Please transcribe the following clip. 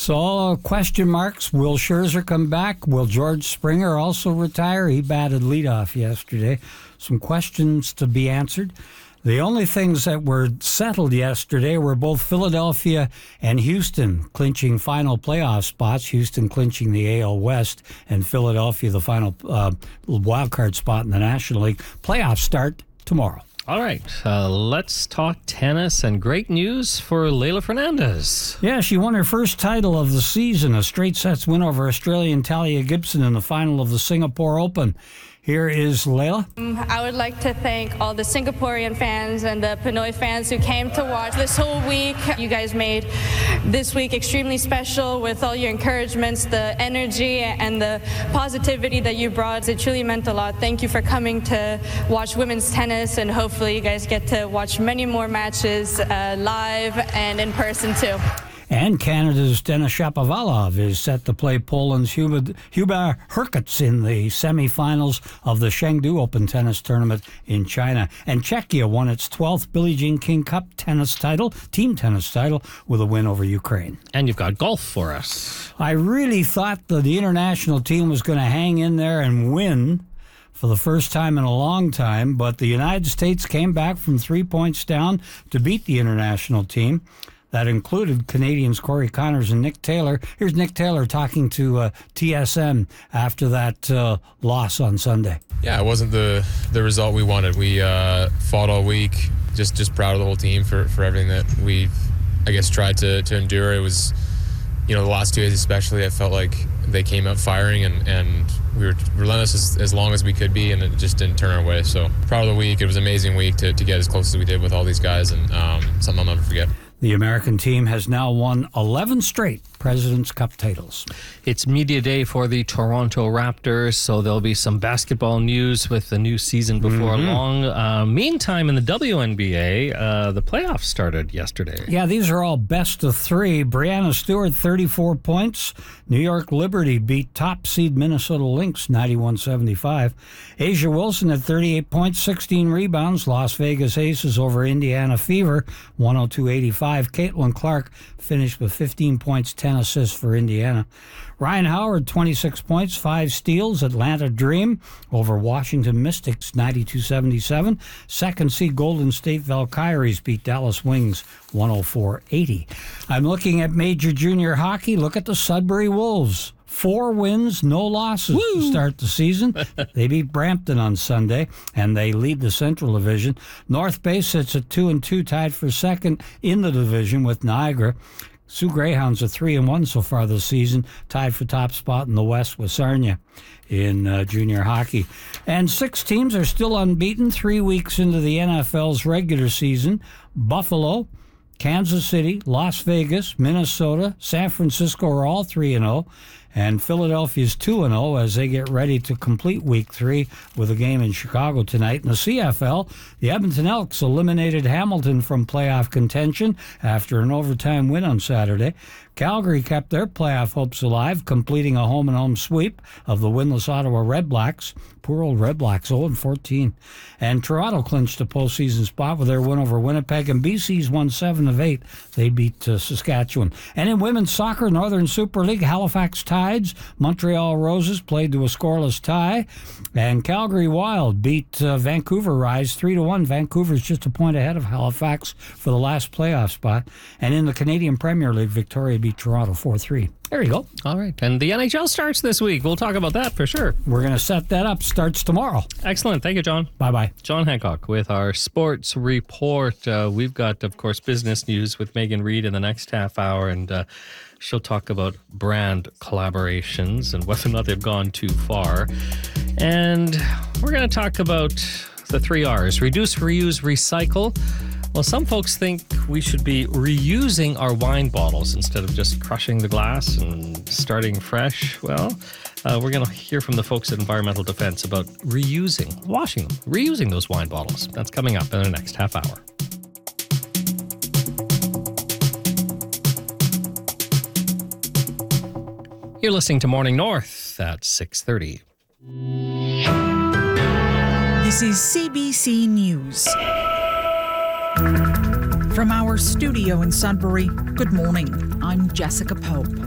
So, question marks. Will Scherzer come back? Will George Springer also retire? He batted leadoff yesterday. Some questions to be answered. The only things that were settled yesterday were both Philadelphia and Houston clinching final playoff spots, Houston clinching the AL West, and Philadelphia the final wildcard spot in the National League. Playoffs start tomorrow. All right, let's talk tennis, and great news for Leylah Fernandez. Yeah, she won her first title of the season, a straight sets win over Australian Talia Gibson in the final of the Singapore Open. Here is Leylah. I would like to thank all the Singaporean fans and the Pinoy fans who came to watch this whole week. You guys made this week extremely special with all your encouragements, the energy and the positivity that you brought. It truly meant a lot. Thank you for coming to watch women's tennis, and hopefully you guys get to watch many more matches live and in person too. And Canada's Denis Shapovalov is set to play Poland's Hubert Hurkacz in the semifinals of the Chengdu Open tennis tournament in China. And Czechia won its 12th Billie Jean King Cup team tennis title, with a win over Ukraine. And you've got golf for us. I really thought that the international team was going to hang in there and win for the first time in a long time, but the United States came back from 3 points down to beat the international team. That included Canadians Corey Connors and Nick Taylor. Here's Nick Taylor talking to TSN after that loss on Sunday. Yeah, it wasn't the result we wanted. We fought all week. Just proud of the whole team for everything that we've, I guess, tried to endure. It was, the last 2 days especially, I felt like they came out firing, and we were relentless as long as we could be, and it just didn't turn our way. So proud of the week. It was an amazing week to get as close as we did with all these guys, and something I'll never forget. The American team has now won 11 straight President's Cup titles. It's media day for the Toronto Raptors, so there'll be some basketball news with the new season before long. Meantime, in the WNBA, the playoffs started yesterday. Yeah, these are all best of 3. Breanna Stewart, 34 points. New York Liberty beat top seed Minnesota Lynx 91-75. Asia Wilson at 38 points, 16 rebounds. Las Vegas Aces over Indiana Fever 102-85. Caitlin Clark finished with 15 points, 10 assists for Indiana. Ryan Howard, 26 points, 5 steals. Atlanta Dream over Washington Mystics 92-77. Second seed Golden State Valkyries beat Dallas Wings 104-80. I'm looking at Major Junior Hockey. Look at the Sudbury Wolves. 4 wins, no losses to start the season. They beat Brampton on Sunday, and they lead the Central Division. North Bay sits at 2-2, tied for second in the division with Niagara. Sioux Greyhounds are 3-1 so far this season, tied for top spot in the West with Sarnia in junior hockey. And 6 teams are still unbeaten 3 weeks into the NFL's regular season. Buffalo, Kansas City, Las Vegas, Minnesota, San Francisco are all 3-0. And Philadelphia's 2-0 as they get ready to complete Week 3 with a game in Chicago tonight. In the CFL, the Edmonton Elks eliminated Hamilton from playoff contention after an overtime win on Saturday. Calgary kept their playoff hopes alive, completing a home-and-home sweep of the winless Ottawa Redblacks. Poor old Redblacks, 0-14. And Toronto clinched a postseason spot with their win over Winnipeg, and BC's won 7 of 8. They beat Saskatchewan. And in women's soccer, Northern Super League, Halifax Tides, Montreal Roses played to a scoreless tie, and Calgary Wild beat Vancouver Rise 3-1. Vancouver's just a point ahead of Halifax for the last playoff spot. And in the Canadian Premier League, Victoria beat Toronto 4-3. There you go. All right. And the NHL starts this week. We'll talk about that for sure. We're going to set that up. Starts tomorrow. Excellent. Thank you, John. Bye-bye. John Hancock with our sports report. We've got, of course, business news with Megan Reid in the next half hour, and she'll talk about brand collaborations and whether or not they've gone too far. And we're going to talk about the 3 R's: reduce, reuse, recycle. Well, some folks think we should be reusing our wine bottles instead of just crushing the glass and starting fresh. Well, we're going to hear from the folks at Environmental Defense about reusing, washing them, reusing those wine bottles. That's coming up in the next half hour. You're listening to Morning North at 6:30. This is CBC News. From our studio in Sudbury, good morning. I'm Jessica Pope.